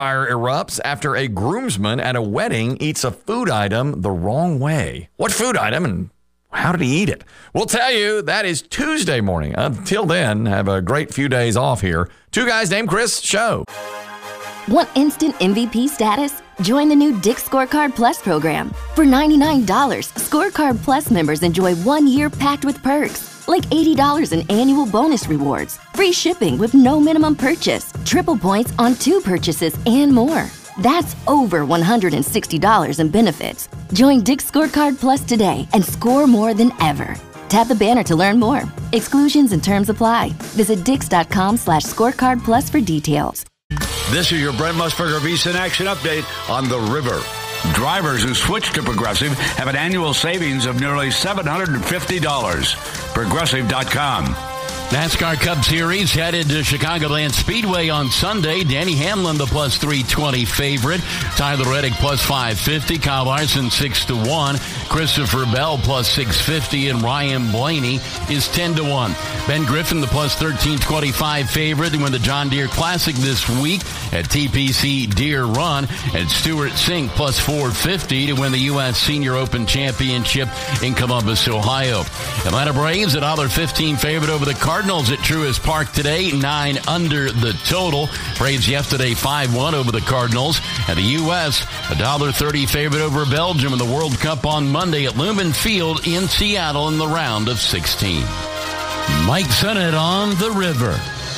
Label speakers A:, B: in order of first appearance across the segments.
A: Fire erupts after a groomsman at a wedding eats a food item the wrong way. What food item and how did he eat it? We'll tell you. That is Tuesday morning. Until then, have a great few days off here. Two Guys Named Chris show.
B: Want instant MVP status? Join the new Dick's Scorecard Plus program. For $99, Scorecard Plus members enjoy 1 year packed with perks, like $80 in annual bonus rewards, free shipping with no minimum purchase, triple points on 2 purchases, and more. That's over $160 in benefits. Join Dick's Scorecard Plus today and score more than ever. Tap the banner to learn more. Exclusions and terms apply. Visit dix.com/scorecard plus for details.
C: This is your Brent Musburger VSiN Action Update on the river. Drivers who switch to Progressive have an annual savings of nearly $750. Progressive.com.
D: NASCAR Cup Series headed to Chicagoland Speedway on Sunday. Danny Hamlin, the plus 320 favorite. Tyler Reddick, plus 550. Kyle Larson, 6-1. Christopher Bell, plus 650. And Ryan Blaney is 10-1. Ben Griffin, the plus 1325 favorite to win the John Deere Classic this week at TPC Deere Run. And Stuart Sink, plus 450 to win the U.S. Senior Open Championship in Columbus, Ohio. Atlanta Braves, $1.15 favorite over the Cardinals at Truist Park today, 9 under the total. Braves yesterday 5-1 over the Cardinals. And the U.S., $1.30 favorite over Belgium in the World Cup on Monday at Lumen Field in Seattle in the round of 16. Mike Sennett on the river.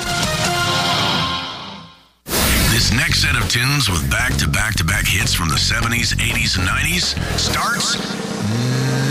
E: This next set of tunes with back-to-back-to-back hits from the 70s, 80s, and 90s starts